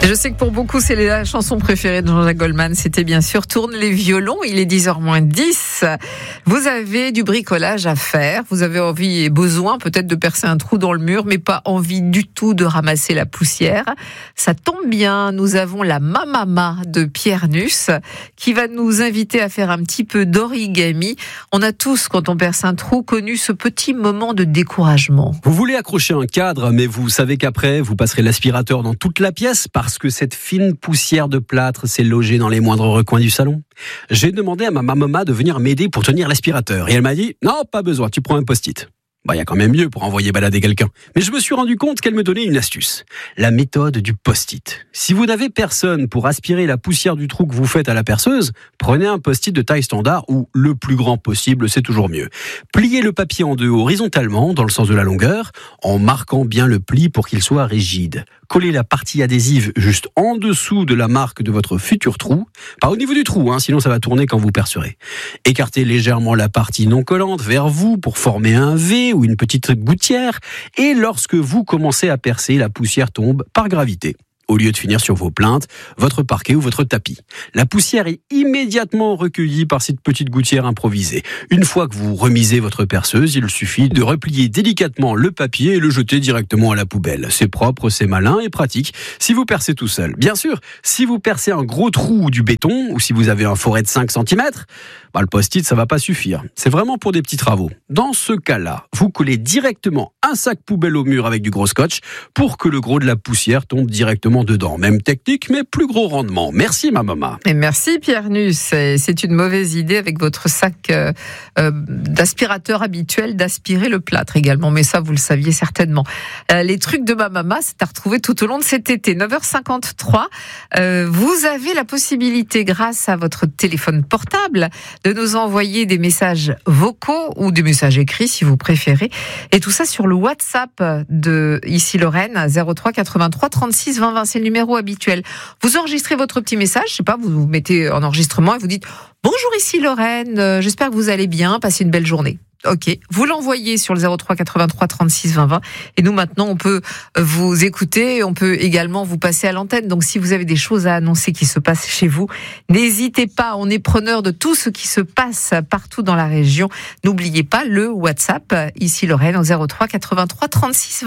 Je sais que pour beaucoup, c'est la chanson préférée de Jean-Jacques Goldman. C'était bien sûr Tourne les violons. Il est 10h moins 10. Vous avez du bricolage à faire. Vous avez envie et besoin peut-être de percer un trou dans le mur, mais pas envie du tout de ramasser la poussière. Ça tombe bien. Nous avons la Mamama de Pierre Nuss qui va nous inviter à faire un petit peu d'origami. On a tous, quand on perce un trou, connu ce petit moment de découragement. Vous voulez accrocher un cadre, mais vous savez qu'après, vous passerez l'aspirateur dans toute la pièce parce que cette fine poussière de plâtre s'est logée dans les moindres recoins du salon. J'ai demandé à ma maman de venir m'aider pour tenir l'aspirateur et elle m'a dit « Non, pas besoin, tu prends un post-it ». Il y a quand même mieux pour envoyer balader quelqu'un. Mais je me suis rendu compte qu'elle me donnait une astuce. La méthode du post-it. Si vous n'avez personne pour aspirer la poussière du trou que vous faites à la perceuse, prenez un post-it de taille standard ou le plus grand possible, c'est toujours mieux. Pliez le papier en deux horizontalement, dans le sens de la longueur, en marquant bien le pli pour qu'il soit rigide. Collez la partie adhésive juste en dessous de la marque de votre futur trou. Pas au niveau du trou, sinon ça va tourner quand vous percerez. Écartez légèrement la partie non collante vers vous pour former un V ou une petite gouttière. Et lorsque vous commencez à percer, la poussière tombe par gravité. Au lieu de finir sur vos plinthes, votre parquet ou votre tapis. La poussière est immédiatement recueillie par cette petite gouttière improvisée. Une fois que vous remisez votre perceuse, il suffit de replier délicatement le papier et le jeter directement à la poubelle. C'est propre, c'est malin et pratique si vous percez tout seul. Bien sûr, si vous percez un gros trou ou du béton, ou si vous avez un forêt de 5 cm, le post-it, ça va pas suffire. C'est vraiment pour des petits travaux. Dans ce cas-là, vous collez directement un sac poubelle au mur avec du gros scotch pour que le gros de la poussière tombe directement dedans. Même technique, mais plus gros rendement. Merci, ma maman. Et merci, Pierre Nuss. C'est une mauvaise idée avec votre sac d'aspirateur habituel d'aspirer le plâtre également. Mais ça, vous le saviez certainement. Les trucs de ma maman, c'est à retrouver tout au long de cet été. 9h53. Vous avez la possibilité, grâce à votre téléphone portable, de nous envoyer des messages vocaux ou des messages écrits si vous préférez. Et tout ça sur le WhatsApp de Ici Lorraine, 03 83 36 20 20. C'est le numéro habituel. Vous enregistrez votre petit message, je sais pas, vous vous mettez en enregistrement et vous dites « Bonjour, ici Lorraine, j'espère que vous allez bien, passez une belle journée ». Ok, vous l'envoyez sur le 03 83 36 20 20 et nous maintenant on peut vous écouter, on peut également vous passer à l'antenne. Donc si vous avez des choses à annoncer qui se passent chez vous, n'hésitez pas, on est preneur de tout ce qui se passe partout dans la région. N'oubliez pas le WhatsApp Ici Lorraine au 03 83 36 20 20.